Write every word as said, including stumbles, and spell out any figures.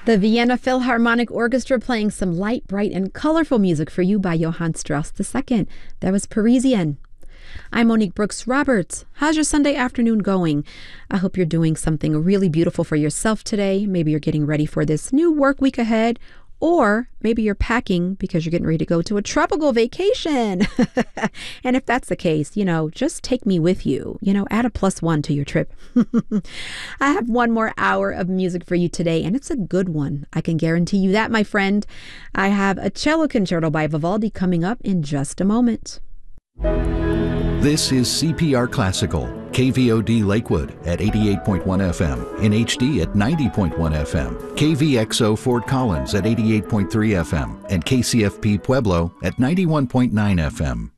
The Vienna Philharmonic Orchestra playing some light, bright, and colorful music for you by Johann Strauss the Second. That was Parisienne. I'm Monique Brooks Roberts. How's your Sunday afternoon going? I hope you're doing something really beautiful for yourself today. Maybe you're getting ready for this new work week ahead, or maybe you're packing because you're getting ready to go to a tropical vacation. And if that's the case, you know, just take me with you. You know, add a plus one to your trip. I have one more hour of music for you today, and it's a good one. I can guarantee you that, my friend. I have a cello concerto by Vivaldi coming up in just a moment. This is C P R Classical, K V O D Lakewood at eighty-eight point one F M, in H D at ninety point one F M, K V X O Fort Collins at eighty-eight point three F M, and K C F P Pueblo at ninety-one point nine F M.